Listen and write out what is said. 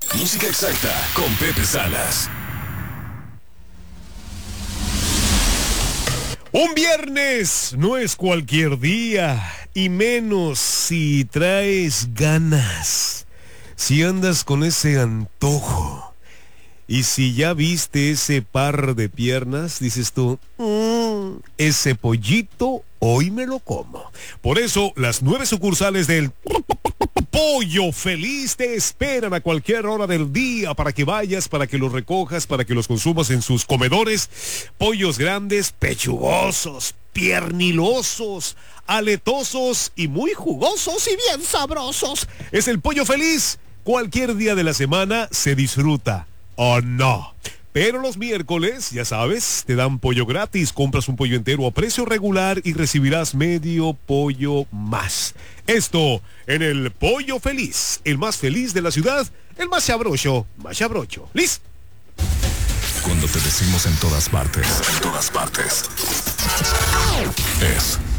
Música exacta con Pepe Salas. Un viernes no es cualquier día, y menos si traes ganas, si andas con ese antojo, y si ya viste ese par de piernas, dices tú, ese pollito hoy me lo como. Por eso, las 9 sucursales del Pollo Feliz te esperan a cualquier hora del día para que vayas, para que los recojas, para que los consumas en sus comedores. Pollos grandes, pechugosos, piernilosos, aletosos y muy jugosos y bien sabrosos. Es el Pollo Feliz. Cualquier día de la semana se disfruta, ¿o no? Pero los miércoles, ya sabes, te dan pollo gratis. Compras un pollo entero a precio regular y recibirás medio pollo más. Esto en el Pollo Feliz, el más feliz de la ciudad, el más sabroso, más sabrocho. ¿Listo? Cuando te decimos en todas partes, es